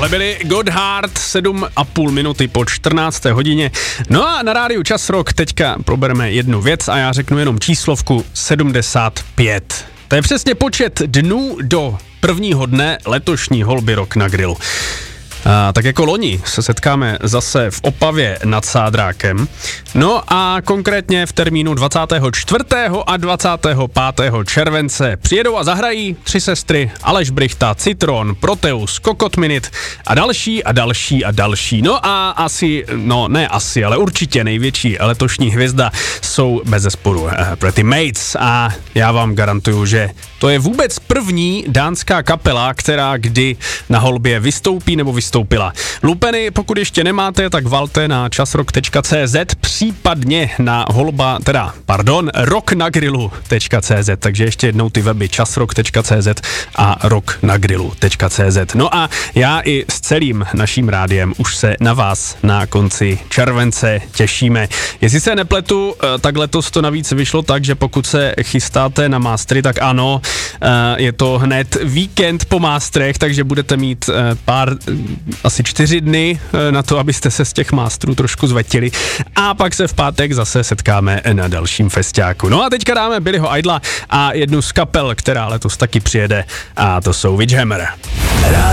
Tohle byly Godhard, 7,5 minuty po 14. hodině. No a na rádiu Čas Rock teďka probereme jednu věc a já řeknu jenom číslovku 75. To je přesně počet dnů do prvního dne letošní holby Rock na grilu. Tak jako loni se setkáme zase v Opavě nad Sádrákem. No a konkrétně v termínu 24. a 25. července přijedou a zahrají 3 sestry Aleš Brychta, Citron, Proteus, Kokot Minute a další a další a další. No a asi, no ne asi, ale určitě největší letošní hvězda jsou bezesporu Pretty Mates a já vám garantuju, že to je vůbec první dánská kapela, která kdy na holbě vystoupí nebo vystoupila. Lupeny, pokud ještě nemáte, tak valte na časrock.cz, případně na rocknagrilu.cz, takže ještě jednou ty weby časrock.cz a rocknagrilu.cz. No a já i s celým naším rádiem už se na vás na konci července těšíme. Jestli se nepletu, tak letos to navíc vyšlo tak, že pokud se chystáte na mástry, tak ano, je to hned víkend po mástrech, takže budete mít asi 4 dny na to, abyste se z těch mástrů trošku zvetili a pak se v pátek zase setkáme na dalším festiáku. No a teďka dáme Billyho Idla a jednu z kapel, která letos taky přijede a to jsou Witchhammer.